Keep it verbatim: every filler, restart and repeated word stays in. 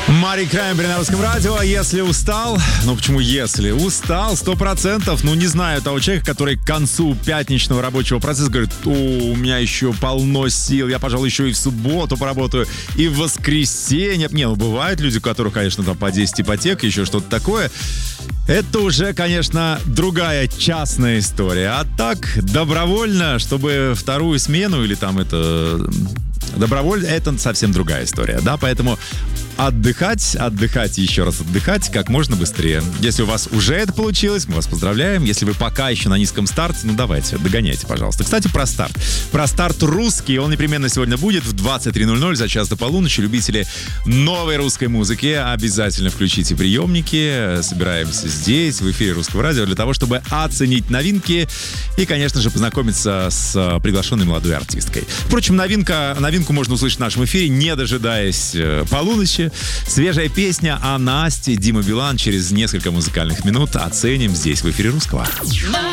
Мари Краймбрери на Русском радио. Если устал, ну почему если? Устал, сто процентов. Ну не знаю того человека, который к концу пятничного рабочего процесса говорит: о, у меня еще полно сил, я, пожалуй, еще и в субботу поработаю, и в воскресенье. Не, ну бывают люди, у которых, конечно, там по десять ипотек, еще что-то такое. Это уже, конечно, другая частная история. А так, добровольно, чтобы вторую смену или там это... Добровольно — это совсем другая история, да, поэтому отдыхать, отдыхать и еще раз отдыхать как можно быстрее. Если у вас уже это получилось, мы вас поздравляем. Если вы пока еще на низком старте, ну давайте, догоняйте, пожалуйста. Кстати, про старт. Про старт русский, он непременно сегодня будет в двадцать три ноль ноль за час до полуночи. Любители новой русской музыки, обязательно включите приемники. Собираемся здесь, в эфире Русского радио, для того, чтобы оценить новинки и, конечно же, познакомиться с приглашенной молодой артисткой. Впрочем, новинка, новинку можно услышать в нашем эфире, не дожидаясь полуночи. Свежая песня о Насте, Дима Билан через несколько музыкальных минут оценим здесь, в эфире Русского.